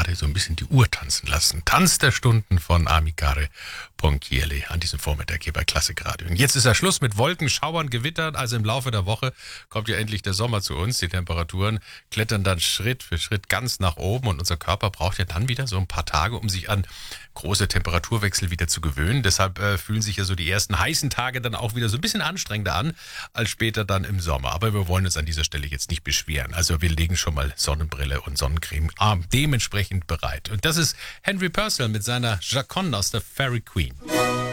gerade so ein bisschen die Uhr tanzen lassen. Tanz der Stunden von Amicare Ponchielli an diesem Vormittag hier bei Klassikradio. Und jetzt ist ja Schluss mit Wolken, Schauern, Gewittern. Also im Laufe der Woche kommt ja endlich der Sommer zu uns. Die Temperaturen klettern dann Schritt für Schritt ganz nach oben und unser Körper braucht ja dann wieder so ein paar Tage, um sich an große Temperaturwechsel wieder zu gewöhnen. Deshalb fühlen sich ja so die ersten heißen Tage dann auch wieder so ein bisschen anstrengender an als später dann im Sommer. Aber wir wollen uns an dieser Stelle jetzt nicht beschweren. Also wir legen schon mal Sonnenbrille und Sonnencreme dementsprechend bereit. Und das ist Henry Purcell mit seiner Joconde aus der Fairy Queen.